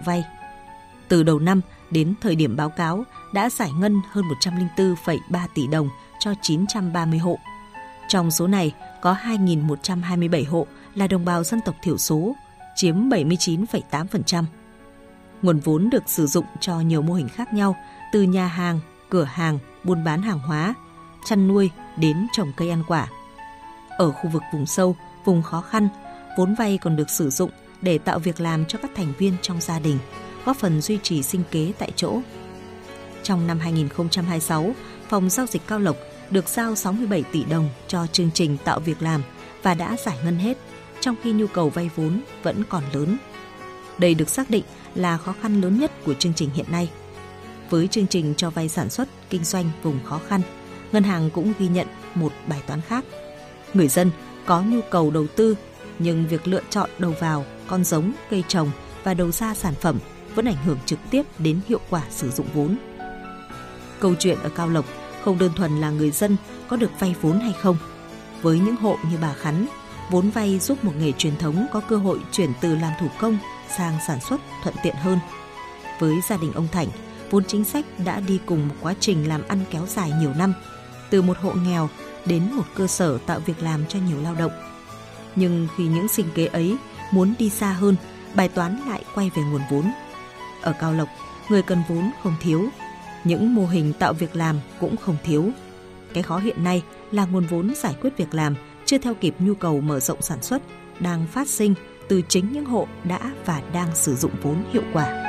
vay. Từ đầu năm đến thời điểm báo cáo đã giải ngân hơn 104,3 tỷ đồng cho 930 hộ. Trong số này có 2.127 hộ là đồng bào dân tộc thiểu số, chiếm 79,8%. Nguồn vốn được sử dụng cho nhiều mô hình khác nhau, từ nhà hàng, cửa hàng, buôn bán hàng hóa, chăn nuôi đến trồng cây ăn quả. Ở khu vực vùng sâu, vùng khó khăn, vốn vay còn được sử dụng để tạo việc làm cho các thành viên trong gia đình, góp phần duy trì sinh kế tại chỗ. Trong năm 2026, Phòng Giao dịch Cao Lộc được giao 67 tỷ đồng cho chương trình tạo việc làm và đã giải ngân hết, trong khi nhu cầu vay vốn vẫn còn lớn. Đây được xác định là khó khăn lớn nhất của chương trình hiện nay. Với chương trình cho vay sản xuất, kinh doanh vùng khó khăn, ngân hàng cũng ghi nhận một bài toán khác. Người dân có nhu cầu đầu tư, nhưng việc lựa chọn đầu vào, con giống, cây trồng và đầu ra sản phẩm vẫn ảnh hưởng trực tiếp đến hiệu quả sử dụng vốn. Câu chuyện ở Cao Lộc không đơn thuần là người dân có được vay vốn hay không. Với những hộ như bà Khánh, vốn vay giúp một nghề truyền thống có cơ hội chuyển từ làm thủ công sang sản xuất thuận tiện hơn. Với gia đình ông Thành, vốn chính sách đã đi cùng một quá trình làm ăn kéo dài nhiều năm, từ một hộ nghèo đến một cơ sở tạo việc làm cho nhiều lao động. Nhưng khi những sinh kế ấy muốn đi xa hơn, bài toán lại quay về nguồn vốn. Ở Cao Lộc, người cần vốn không thiếu, những mô hình tạo việc làm cũng không thiếu. Cái khó hiện nay là nguồn vốn giải quyết việc làm chưa theo kịp nhu cầu mở rộng sản xuất đang phát sinh từ chính những hộ đã và đang sử dụng vốn hiệu quả.